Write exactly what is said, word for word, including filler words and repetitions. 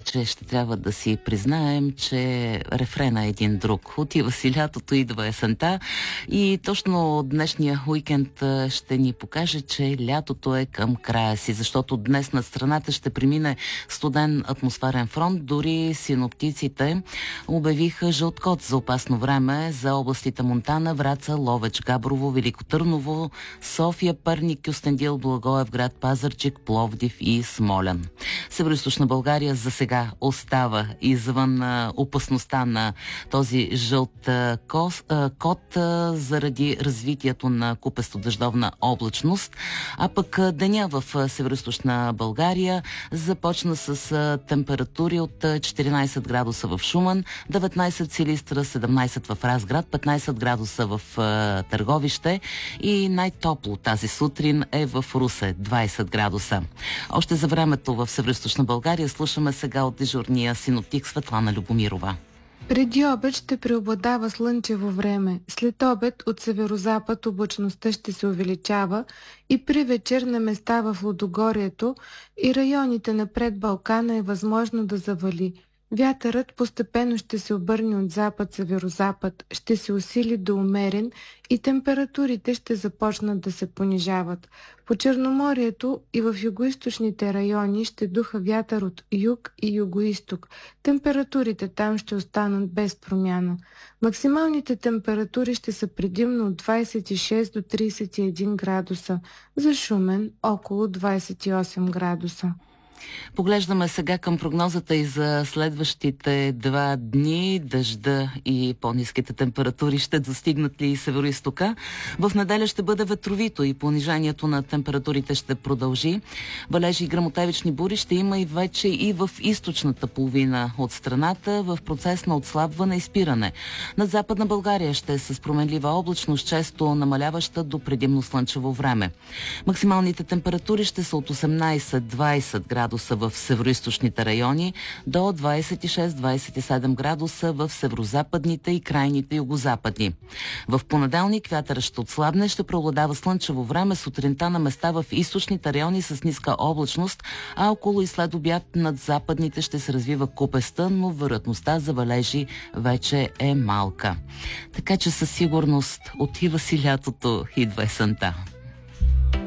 че ще трябва да си признаем, че рефрена е един друг. Отива си лятото, идва есента и точно днешния уикенд ще ни покаже, че лятото е към края си, защото днес над страната ще премине студен атмосферен фронт. Дори синоптиците обявиха жълт код за опасно време за областите Монтана, Враца, Ловеч, Габрово, Велико Търново, София, Перник, Кюстендил, Благоевград, Пазарджик, Пловдив и Смолян. Североизточна България за сега остава извън а, опасността на този жълт а, кос, а, код а, заради развитието на купесто-дъждовна облачност. А пък а, деня в а, Североизточна България започна с а, температури от а, четиринайсет градуса в Шуман, деветнайсет в Силистра, седемнайсет в Разград, петнайсет градуса в а, Търговище и най-топло тази сутрин е в Русе, двайсет градуса. Още за времето в Североизточна България слушаме сега от дежурния синоптик Светлана Любомирова. Преди обед ще преобладава слънчево време. След обед от северозапад облачността ще се увеличава и при вечер на места в Лудогорието и районите напред Балкана е възможно да завали. Вятърът постепенно ще се обърне от запад-северозапад, ще се усили до умерен и температурите ще започнат да се понижават. По Черноморието и в югоизточните райони ще духа вятър от юг и югоизток. Температурите там ще останат без промяна. Максималните температури ще са предимно от двайсет и шест до трийсет и един градуса, за Шумен около двайсет и осем градуса. Поглеждаме сега към прогнозата и за следващите два дни. Дъжда и по-ниските температури ще достигнат ли и североизтока. В неделя ще бъде ветровито и понижението на температурите ще продължи. Валежи и гръмотевични бури ще има и вече и в източната половина от страната в процес на отслабване и спиране. Над Западна България ще е с променлива облачност, често намаляваща до предимно слънчево време. Максималните температури ще са от осемнайсет до двайсет градуса в североизточните райони до двайсет и шест до двайсет и седем градуса в северозападните и крайните югозападни. В понеделник вятърът ще отслабне, ще преобладава слънчево време сутринта на места в източните райони с ниска облачност, а около и след обяд над западните ще се развива купеста, но вероятността за валежи вече е малка. Така че със сигурност отива си лятото, идва есента.